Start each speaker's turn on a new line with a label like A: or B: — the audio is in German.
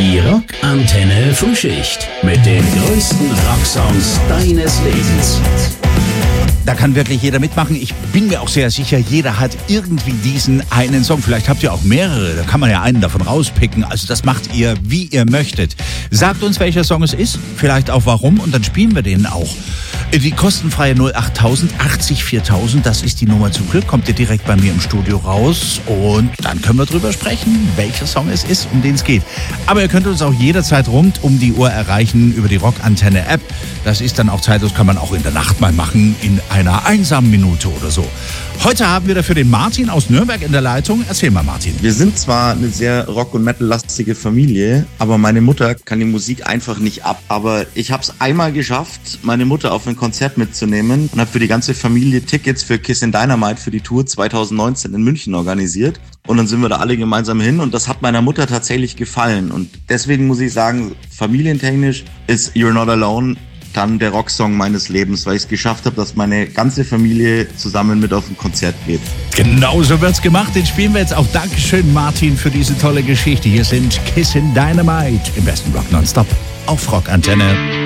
A: Die Rockantenne Frühschicht mit den größten Rocksongs deines Lebens.
B: Da kann wirklich jeder mitmachen. Ich bin mir auch sehr sicher, jeder hat irgendwie diesen einen Song. Vielleicht habt ihr auch mehrere, da kann man ja einen davon rauspicken. Also das macht ihr, wie ihr möchtet. Sagt uns, welcher Song es ist, vielleicht auch warum, und dann spielen wir den auch. Die kostenfreie 08000 80 4000, das ist die Nummer zum Glück. Kommt ihr direkt bei mir im Studio raus und dann können wir drüber sprechen, welcher Song es ist, um den es geht. Aber ihr könnt uns auch jederzeit rund um die Uhr erreichen über die Rockantenne-App. Das ist dann auch zeitlos, kann man auch in der Nacht mal machen, in einer einsamen Minute oder so. Heute haben wir dafür den Martin aus Nürnberg in der Leitung. Erzähl mal, Martin.
C: Wir sind zwar eine sehr Rock- und Metal-lastige Familie, aber meine Mutter kann die Musik einfach nicht ab. Aber ich habe es einmal geschafft, meine Mutter auf ein Konzert mitzunehmen und habe für die ganze Familie Tickets für Kiss and Dynamite für die Tour 2019 in München organisiert. Und dann sind wir da alle gemeinsam hin und das hat meiner Mutter tatsächlich gefallen. Und deswegen muss ich sagen, familientechnisch ist You're Not Alone dann der Rocksong meines Lebens, weil ich es geschafft habe, dass meine ganze Familie zusammen mit auf ein Konzert geht.
B: Genau so wird's gemacht. Den spielen wir jetzt auch. Dankeschön, Martin, für diese tolle Geschichte. Hier sind Kiss and Dynamite im besten Rock Nonstop auf Rockantenne.